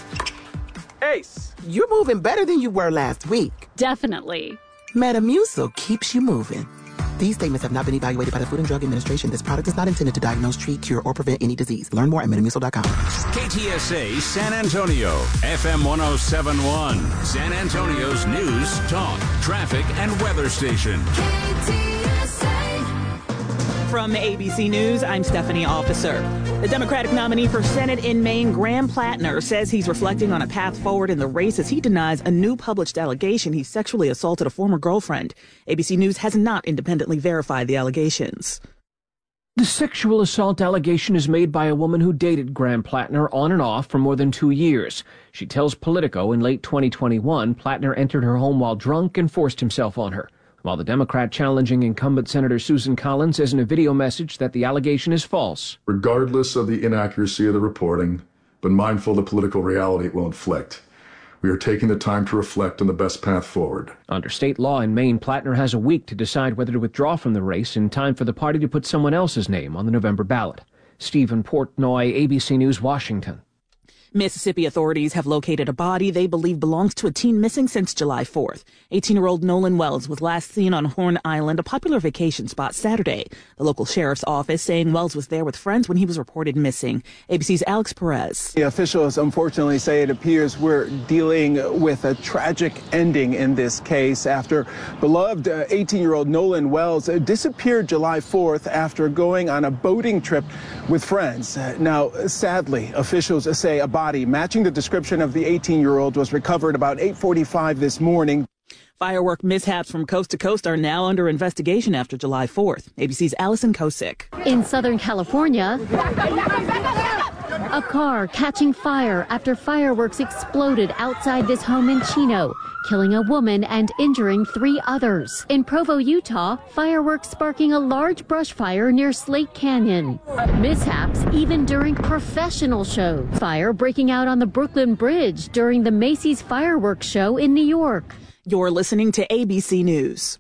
Ace, you're moving better than you were last week. Definitely. Metamucil keeps you moving. These statements have not been evaluated by the Food and Drug Administration. This product is not intended to diagnose, treat, cure, or prevent any disease. Learn more at metamucil dot com. K T S A San Antonio, F M one oh seven point one, San Antonio's news, talk, traffic, and weather station. K T S A. From A B C News, I'm Stephanie Officer. The Democratic nominee for Senate in Maine, Graham Plattner, says he's reflecting on a path forward in the race as he denies a new published allegation he sexually assaulted a former girlfriend. A B C News has not independently verified the allegations. The sexual assault allegation is made by a woman who dated Graham Plattner on and off for more than two years. She tells Politico in late twenty twenty-one, Plattner entered her home while drunk and forced himself on her. While the Democrat challenging incumbent Senator Susan Collins says in a video message that the allegation is false. Regardless of the inaccuracy of the reporting, but mindful of the political reality it will inflict, we are taking the time to reflect on the best path forward. Under state law in Maine, Plattner has a week to decide whether to withdraw from the race in time for the party to put someone else's name on the November ballot. Stephen Portnoy, A B C News, Washington. Mississippi authorities have located a body they believe belongs to a teen missing since July fourth. eighteen-year-old Nolan Wells was last seen on Horn Island, a popular vacation spot, Saturday. The local sheriff's office saying Wells was there with friends when he was reported missing. A B C's Alex Perez. The officials unfortunately say it appears we're dealing with a tragic ending in this case after beloved eighteen-year-old Nolan Wells disappeared July fourth after going on a boating trip with friends. Now, sadly, officials say a body matching the description of the eighteen-year-old was recovered about eight forty-five this morning. Firework mishaps from coast to coast are now under investigation after July fourth. A B C's Allison Kosick. In Southern California, a car catching fire after fireworks exploded outside this home in Chino, killing a woman and injuring three others. In Provo, Utah, fireworks sparking a large brush fire near Slate Canyon. Mishaps even during professional shows. Fire breaking out on the Brooklyn Bridge during the Macy's fireworks show in New York. You're listening to A B C News.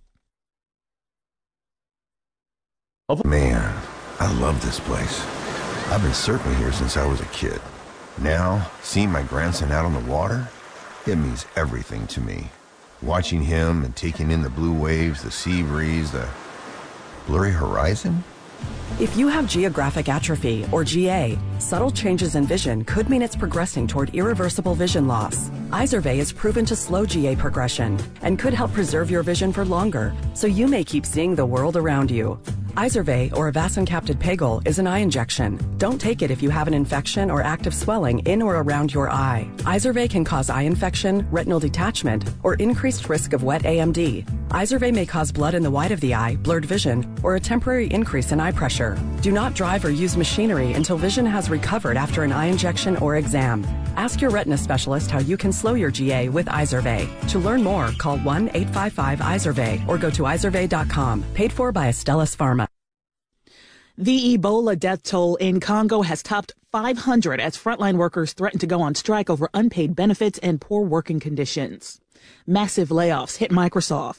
Man, I love this place. I've been surfing here since I was a kid. Now, seeing my grandson out on the water, it means everything to me. Watching him and taking in the blue waves, the sea breeze, the blurry horizon. If you have geographic atrophy, or G A, subtle changes in vision could mean it's progressing toward irreversible vision loss. Izervay is proven to slow G A progression and could help preserve your vision for longer, so you may keep seeing the world around you. Izervay, or avacincaptad pegol, is an eye injection. Don't take it if you have an infection or active swelling in or around your eye. Izervay can cause eye infection, retinal detachment, or increased risk of wet A M D. Izervay may cause blood in the white of the eye, blurred vision, or a temporary increase in eye pressure. Do not drive or use machinery until vision has recovered after an eye injection or exam. Ask your retina specialist how you can slow your G A with Izervay. To learn more, call one eight five five Izervay or go to izervay dot com. Paid for by Astellas Pharma. The Ebola death toll in Congo has topped five hundred as frontline workers threaten to go on strike over unpaid benefits and poor working conditions. Massive layoffs hit Microsoft.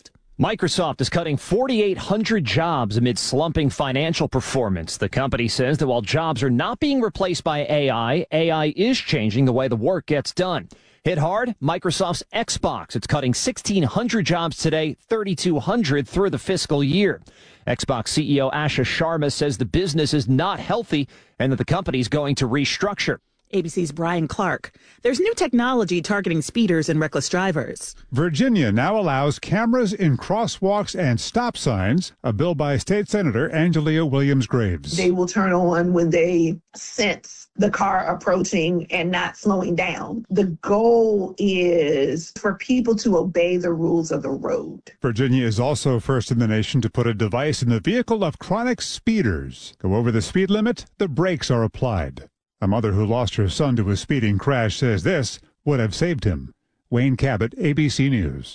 Microsoft is cutting four thousand eight hundred jobs amid slumping financial performance. The company says that while jobs are not being replaced by A I, A I is changing the way the work gets done. Hit hard, Microsoft's Xbox. It's cutting sixteen hundred jobs today, thirty-two hundred through the fiscal year. Xbox C E O Asha Sharma says the business is not healthy and that the company is going to restructure. A B C's Brian Clark. There's new technology targeting speeders and reckless drivers. Virginia now allows cameras in crosswalks and stop signs, a bill by State Senator Angelia Williams-Graves. They will turn on when they sense the car approaching and not slowing down. The goal is for people to obey the rules of the road. Virginia is also first in the nation to put a device in the vehicle of chronic speeders. Go over the speed limit, the brakes are applied. A mother who lost her son to a speeding crash says this would have saved him. Wayne Cabot, A B C News.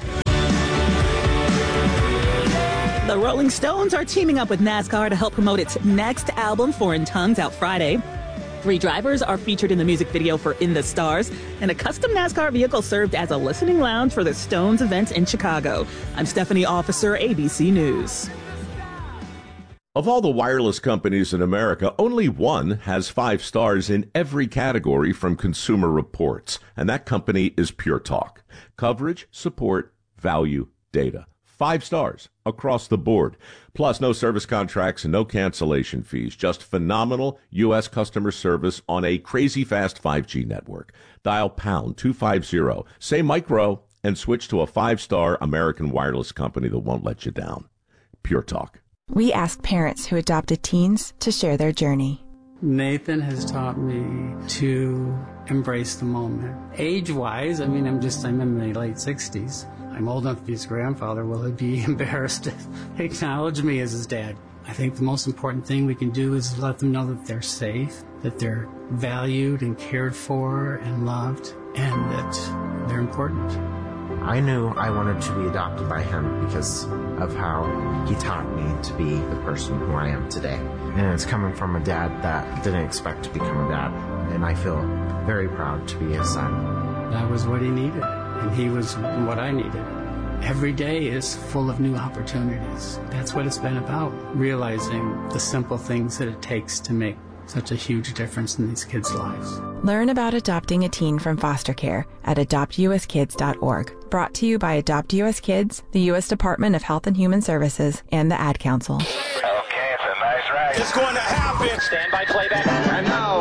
The Rolling Stones are teaming up with NASCAR to help promote its next album, Foreign Tongues, out Friday. Three drivers are featured in the music video for In the Stars, and a custom NASCAR vehicle served as a listening lounge for the Stones events in Chicago. I'm Stephanie Officer, A B C News. Of all the wireless companies in America, only one has five stars in every category from Consumer Reports, and that company is Pure Talk. Coverage, support, value, data. Five stars across the board. Plus, no service contracts and no cancellation fees. Just phenomenal U S customer service on a crazy fast five G network. Dial pound two fifty, say micro, and switch to a five-star American wireless company that won't let you down. Pure Talk. We ask parents who adopted teens to share their journey. Nathan has taught me to embrace the moment. Age-wise, I mean, I'm just, I'm in my late sixties. I'm old enough to be his grandfather. Will he be embarrassed to acknowledge me as his dad? I think the most important thing we can do is let them know that they're safe, that they're valued and cared for and loved, and that they're important. I knew I wanted to be adopted by him because of how he taught me to be the person who I am today. And it's coming from a dad that didn't expect to become a dad. And I feel very proud to be his son. That was what he needed, and he was what I needed. Every day is full of new opportunities. That's what it's been about, realizing the simple things that it takes to make such a huge difference in these kids' lives. Learn about adopting a teen from foster care at adopt u s kids dot org. Brought to you by Adopt U S Kids, the U S Department of Health and Human Services, and the Ad Council. Okay, it's a nice ride. It's going to happen. Stand by playback. And now,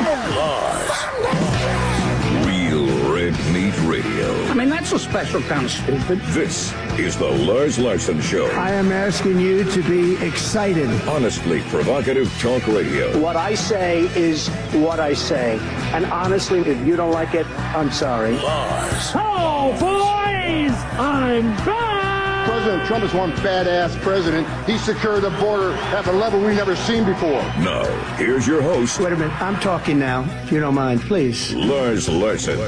Lars. Real Red Meat Radio. I mean, that's a special kind of stupid. This is the Lars Larson Show. I am asking you to be excited. Honestly provocative talk radio. What I say is what I say. And honestly, if you don't like it, I'm sorry. Lars. Oh, boys! I'm back! President Trump is one badass president. He secured the border at a level we've never seen before. Now, here's your host. Wait a minute. I'm talking now, if you don't mind, please. Lars Larson.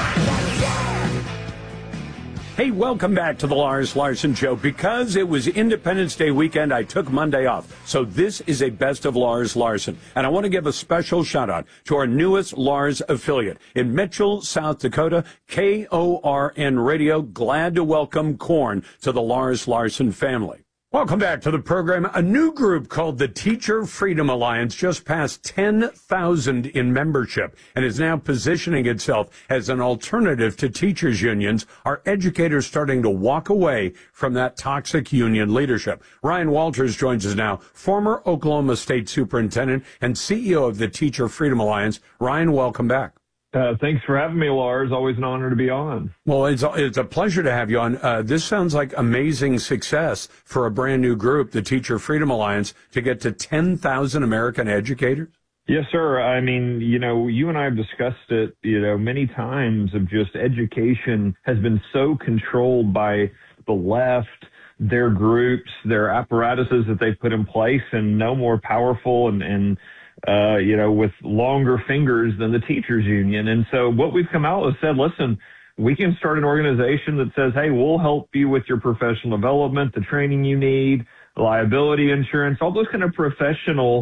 Hey, welcome back to the Lars Larson Show. Because it was Independence Day weekend, I took Monday off. So this is a best of Lars Larson. And I want to give a special shout out to our newest Lars affiliate in Mitchell, South Dakota, K O R N Radio. Glad to welcome Korn to the Lars Larson family. Welcome back to the program. A new group called the Teacher Freedom Alliance just passed ten thousand in membership and is now positioning itself as an alternative to teachers' unions. Are educators starting to walk away from that toxic union leadership? Ryan Walters joins us now, former Oklahoma State Superintendent and C E O of the Teacher Freedom Alliance. Ryan, welcome back. Uh, thanks for having me, Lars. Always an honor to be on. Well, it's, it's a pleasure to have you on. Uh, this sounds like amazing success for a brand new group, the Teacher Freedom Alliance, to get to ten thousand American educators. Yes, sir. I mean, you know, you and I have discussed it, you know, many times of just education has been so controlled by the left, their groups, their apparatuses that they've put in place, and no more powerful and, and Uh, you know, with longer fingers than the teachers union. And so what we've come out and said, listen, we can start an organization that says, hey, we'll help you with your professional development, the training you need, liability insurance, all those kind of professional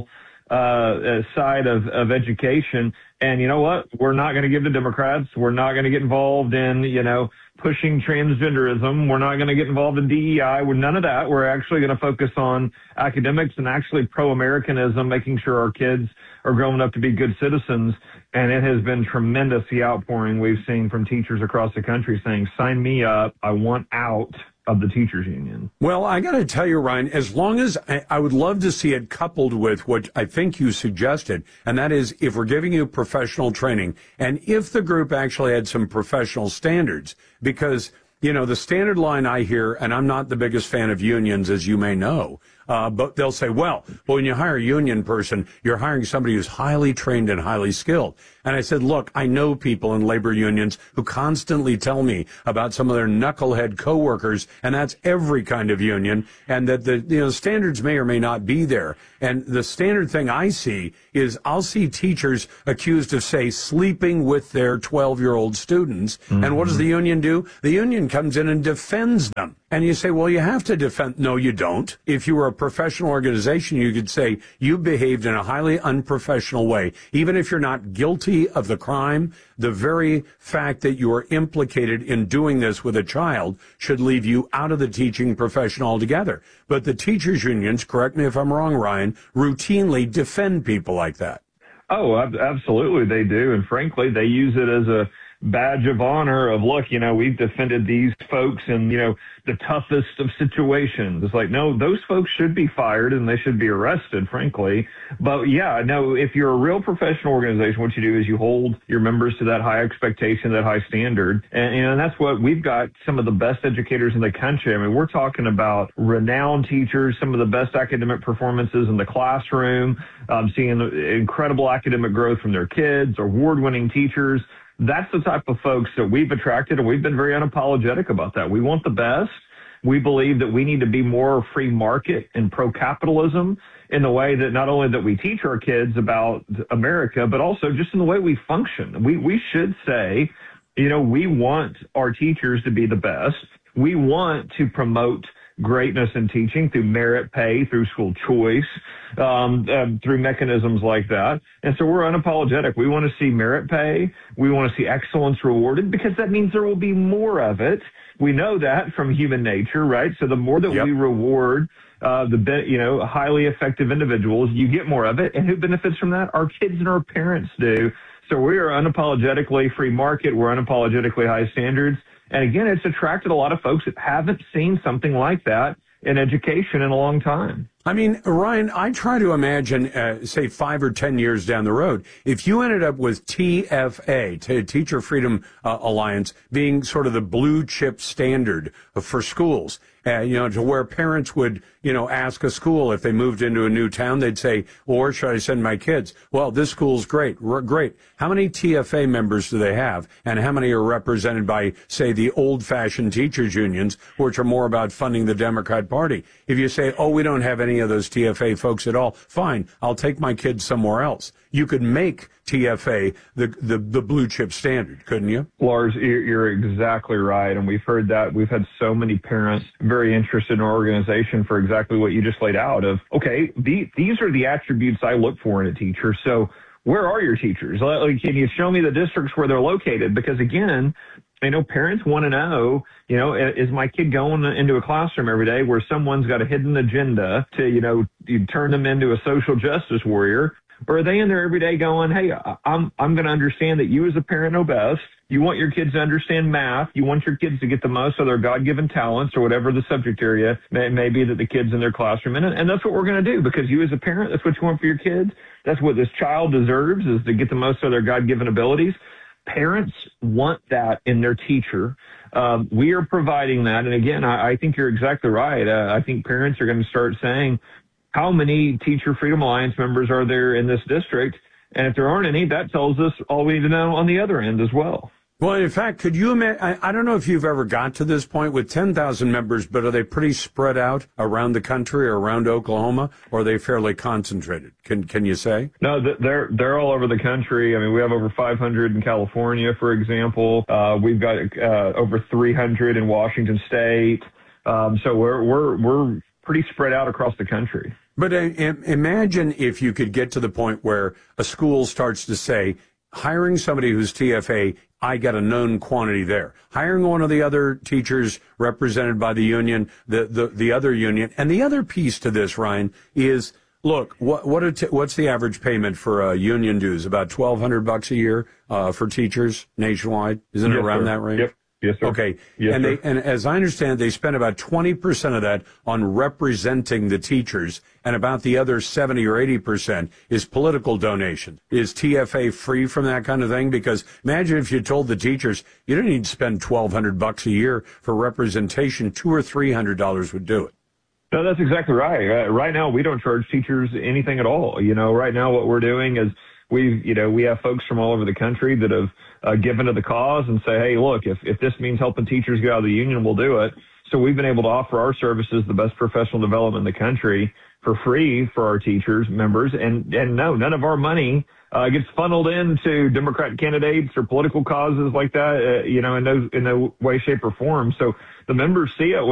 uh, side of, of education. And you know what? We're not going to give to Democrats. We're not going to get involved in, you know, pushing transgenderism. We're not going to get involved in D E I. We're none of that. We're actually going to focus on academics and actually pro-Americanism, making sure our kids are growing up to be good citizens. And it has been tremendous, the outpouring we've seen from teachers across the country saying, sign me up. I want out of the teachers union. Well, I got to tell you, Ryan, as long as I, I would love to see it coupled with what I think you suggested, and that is if we're giving you professional training and if the group actually had some professional standards, because, you know, the standard line I hear, and I'm not the biggest fan of unions, as you may know, Uh, but they'll say, well, well, when you hire a union person, you're hiring somebody who's highly trained and highly skilled. And I said, look, I know people in labor unions who constantly tell me about some of their knucklehead coworkers, and that's every kind of union, and that the, you know, standards may or may not be there. And the standard thing I see is I'll see teachers accused of, say, sleeping with their twelve-year-old students. Mm-hmm. And what does the union do? The union comes in and defends them. And you say, well, you have to defend. No, you don't. If you were a professional organization, you could say you behaved in a highly unprofessional way. Even if you're not guilty of the crime, the very fact that you are implicated in doing this with a child should leave you out of the teaching profession altogether. But the teachers' unions, correct me if I'm wrong, Ryan, routinely defend people like that. Oh, absolutely they do. And frankly, they use it as a badge of honor of, look, you know, we've defended these folks in, you know, the toughest of situations. It's like, no, those folks should be fired and they should be arrested, frankly. But yeah, no, if you're a real professional organization, what you do is you hold your members to that high expectation, that high standard. And, and that's what we've got, some of the best educators in the country. I mean, we're talking about renowned teachers, some of the best academic performances in the classroom, um, seeing incredible academic growth from their kids, award-winning teachers. That's the type of folks that we've attracted, and we've been very unapologetic about that. We want the best. We believe that we need to be more free market and pro-capitalism in the way that not only that we teach our kids about America, but also just in the way we function. We we should say, you know, we want our teachers to be the best. We want to promote greatness in teaching through merit pay, through school choice, um, um, through mechanisms like that. And so we're unapologetic. We want to see merit pay. We want to see excellence rewarded because that means there will be more of it. We know that from human nature, right? So the more that yep. we reward uh, the, you know, highly effective individuals, you get more of it. And who benefits from that? Our kids and our parents do. So we are unapologetically free market. We're unapologetically high standards. And again, it's attracted a lot of folks that haven't seen something like that in education in a long time. I mean, Ryan, I try to imagine, uh, say, five or ten years down the road, if you ended up with T F A, Teacher Freedom uh, Alliance, being sort of the blue chip standard for schools, uh, you know, to where parents would, you know, ask a school if they moved into a new town, they'd say, well, where should I send my kids? Well, this school's great. R- great. How many T F A members do they have? And how many are represented by, say, the old-fashioned teachers unions, which are more about funding the Democrat Party? If you say, oh, we don't have any of those T F A folks at all, fine, I'll take my kids somewhere else. You could make T F A the, the, the blue chip standard, couldn't you? Lars, you're exactly right. And we've heard that. We've had so many parents very interested in our organization for exactly what you just laid out of, okay, the, these are the attributes I look for in a teacher. So where are your teachers? Can you show me the districts where they're located? Because again, I know parents want to know, you know, is my kid going into a classroom every day where someone's got a hidden agenda to, you know, you turn them into a social justice warrior? Or are they in there every day going, hey, I'm I'm going to understand that you as a parent know best. You want your kids to understand math. You want your kids to get the most of their God-given talents or whatever the subject area may, may be that the kid's in their classroom. And, and that's what we're going to do because you as a parent, that's what you want for your kids. That's what this child deserves is to get the most of their God-given abilities. Parents want that in their teacher. Um, we are providing that. And again, I, I think you're exactly right. Uh, I think parents are going to start saying, how many Teacher Freedom Alliance members are there in this district? And if there aren't any, that tells us all we need to know on the other end as well. Well, in fact, could you imagine, I, I don't know if you've ever got to this point with ten thousand members, but are they pretty spread out around the country or around Oklahoma, or are they fairly concentrated? Can can you say? No, they're they're all over the country. I mean, we have over five hundred in California, for example. Uh, we've got uh, over three hundred in Washington State. Um, so we're we're we're pretty spread out across the country. But uh, imagine if you could get to the point where a school starts to say, hiring somebody who's T F A, I got a known quantity there. Hiring one of the other teachers represented by the union, the, the, the other union. And the other piece to this, Ryan, is, look, what, what are t- what's the average payment for uh, union dues? About twelve hundred bucks a year uh, for teachers nationwide? Isn't it yes, around sir. that range? Yep. Yes, sir. Okay. Yes, and sir. they, and as I understand, they spend about twenty percent of that on representing the teachers, and about the other seventy or eighty percent is political donation. Is T F A free from that kind of thing? Because imagine if you told the teachers, you don't need to spend twelve hundred bucks a year for representation, two or three hundred dollars would do it. No, that's exactly right. Uh, right now, we don't charge teachers anything at all. You know, right now what we're doing is we've, you know, we have folks from all over the country that have uh, given to the cause and say, hey, look, if, if this means helping teachers get out of the union, we'll do it. So we've been able to offer our services, the best professional development in the country, for free for our teachers, members. And, and no, none of our money uh, gets funneled into Democrat candidates or political causes like that, uh, you know, in no, in no way, shape, or form. So the members see it.